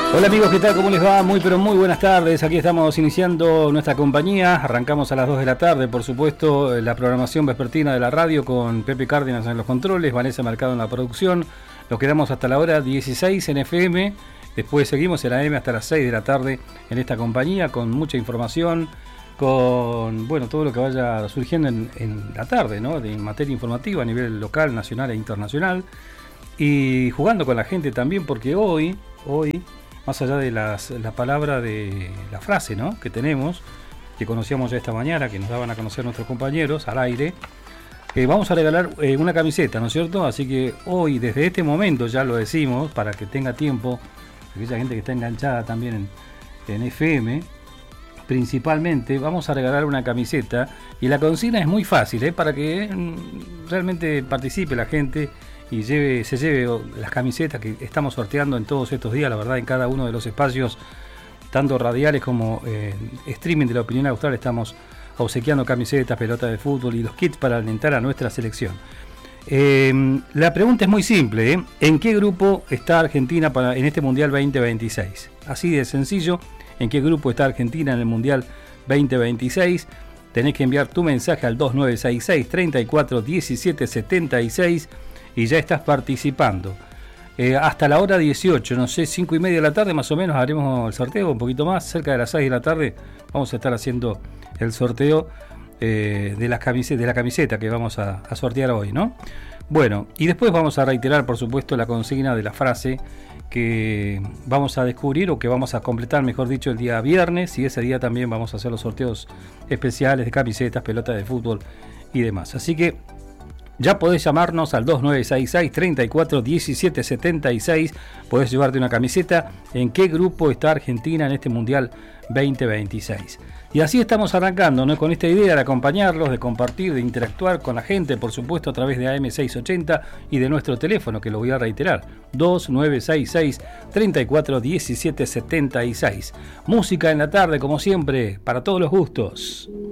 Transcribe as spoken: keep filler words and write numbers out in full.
Hola amigos, ¿qué tal? ¿Cómo les va? Muy pero muy buenas tardes. Aquí estamos iniciando nuestra compañía. Arrancamos a las dos de la tarde, por supuesto, la programación vespertina de la radio con Pepe Cárdenas en los controles, Vanessa Mercado en la producción. Nos quedamos hasta la hora dieciséis en F M. Después seguimos en A M hasta las seis de la tarde en esta compañía con mucha información, con bueno todo lo que vaya surgiendo en, en la tarde, ¿no? De, en materia informativa a nivel local, nacional e internacional. Y jugando con la gente también, porque hoy, hoy más allá de las, la palabra de la frase, ¿no?, que tenemos, que conocíamos ya esta mañana, que nos daban a conocer nuestros compañeros al aire, eh, vamos a regalar eh, una camiseta, ¿no es cierto? Así que hoy, desde este momento, ya lo decimos, para que tenga tiempo, aquella gente que está enganchada también en, en F M, principalmente, vamos a regalar una camiseta, y la consigna es muy fácil, ¿eh?, para que mm, realmente participe la gente y lleve, se lleve las camisetas que estamos sorteando en todos estos días, la verdad, en cada uno de los espacios, tanto radiales como eh, streaming de la Opinión Austral, estamos obsequiando camisetas, pelotas de fútbol y los kits para alentar a nuestra selección. Eh, la pregunta es muy simple, ¿eh? ¿En qué grupo está Argentina para, en este Mundial veinte veintiséis? Así de sencillo, ¿en qué grupo está Argentina en el Mundial veinte veintiséis? Tenés que enviar tu mensaje al dos nueve seis seis, treinta y cuatro, diecisiete setenta y seis y ya estás participando. Eh, hasta la hora dieciocho, no sé, cinco y media de la tarde más o menos haremos el sorteo, un poquito más, cerca de las seis de la tarde vamos a estar haciendo el sorteo eh, de, las camisetas, de la camiseta que vamos a, a sortear hoy, ¿no? Bueno, y después vamos a reiterar, por supuesto, la consigna de la frase que vamos a descubrir, o que vamos a completar, mejor dicho, el día viernes, y ese día también vamos a hacer los sorteos especiales de camisetas, pelotas de fútbol y demás. Así que ya podés llamarnos al dos nueve seis seis, treinta y cuatro, diecisiete setenta y seis. Podés llevarte una camiseta. ¿En qué grupo está Argentina en este Mundial veinte veintiséis? Y así estamos arrancando, ¿no?, con esta idea de acompañarlos, de compartir, de interactuar con la gente, por supuesto, a través de A M seiscientos ochenta y de nuestro teléfono, que lo voy a reiterar, dos nueve seis seis, treinta y cuatro, diecisiete setenta y seis. Música en la tarde, como siempre, para todos los gustos.